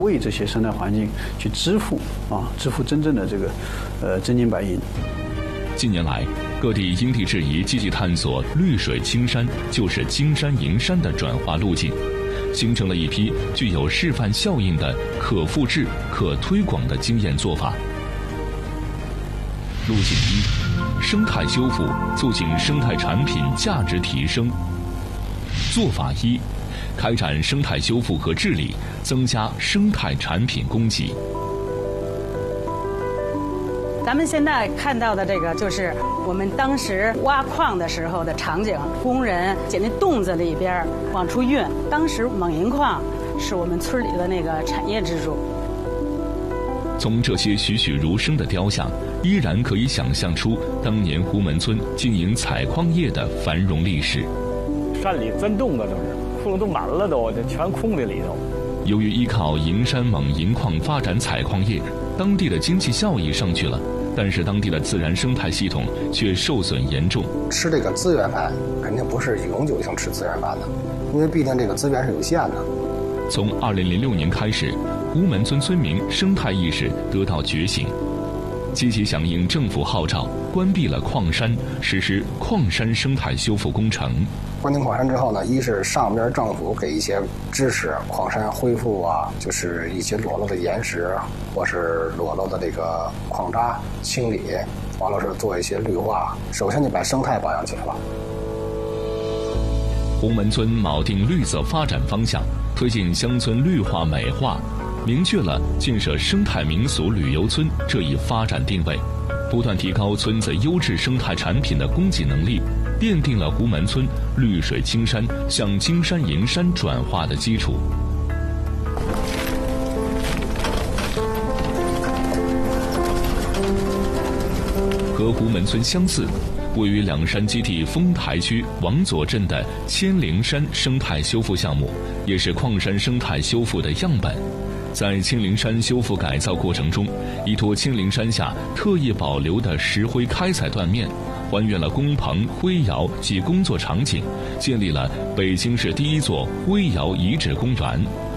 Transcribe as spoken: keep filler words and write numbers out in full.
为这些生态环境去支付啊，支付真正的这个呃真金白银。 近年来，各地因地制宜积极探索绿水青山就是金山银山的转化路径，形成了一批具有示范效应的可复制、可推广的经验做法。路径一：生态修复，促进生态产品价值提升。做法一：开展生态修复和治理，增加生态产品供给。 咱们现在看到的这个，就是我们当时挖矿的时候的场景，工人在那洞子里边往出运。当时锰银矿是我们村里的那个产业支柱。 从这些栩栩如生的雕像，依然可以想象出当年胡门村经营采矿业的繁荣历史。 山里钻洞子都是，窟窿都满了都，这全空在里头。 由于依靠银山锰银矿发展采矿业，当地的经济效益上去了，但是当地的自然生态系统却受损严重。 吃这个资源饭肯定不是永久性吃资源饭的，因为毕竟这个资源是有限的。 从二零零六年开始，胡门村村民生态意识得到觉醒，积极响应政府号召，关闭了矿山，实施矿山生态修复工程。 关停矿山之后呢，一是上边政府给一些支持，矿山恢复啊，就是一些裸露的岩石或是裸露的这个矿渣清理，完了是做一些绿化，首先就把生态保养起来了。 胡门村铆定绿色发展方向，推进乡村绿化美化，明确了建设生态民俗旅游村这一发展定位，不断提高村子优质生态产品的供给能力，奠定了胡门村绿水青山向金山银山转化的基础。和胡门村相似，位于两山基地丰台区王佐镇的千灵山生态修复项目，也是矿山生态修复的样本。在千灵山修复改造过程中，依托千灵山下特意保留的石灰开采断面，还原了工棚、灰窑及工作场景，建立了北京市第一座灰窑遗址公园。